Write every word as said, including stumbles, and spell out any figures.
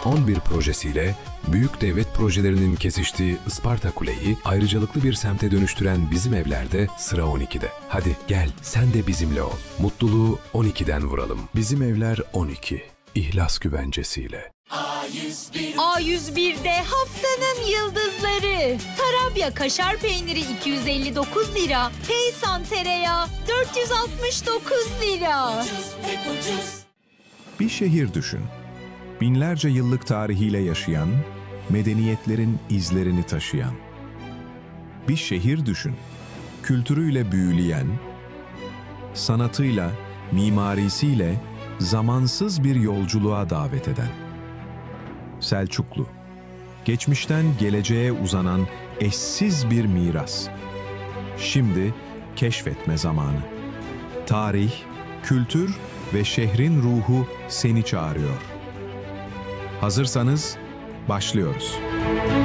on bir projesiyle büyük devlet projelerinin kesiştiği Isparta Kule'yi ayrıcalıklı bir semte dönüştüren Bizim Evler'de sıra on ikide. Hadi gel sen de bizimle ol. Mutluluğu on ikiden vuralım. Bizim Evler on iki. İhlas güvencesiyle. A yüz bir'de haftanın yıldızları. Tarabya kaşar peyniri iki yüz elli dokuz lira. Peysan tereyağı dört yüz altmış dokuz lira. Bir şehir düşün. Binlerce yıllık tarihiyle yaşayan, medeniyetlerin izlerini taşıyan. Bir şehir düşün. Kültürüyle büyüleyen, sanatıyla, mimarisiyle zamansız bir yolculuğa davet eden. Selçuklu. Geçmişten geleceğe uzanan eşsiz bir miras. Şimdi keşfetme zamanı. Tarih, kültür ve şehrin ruhu seni çağırıyor. Hazırsanız başlıyoruz.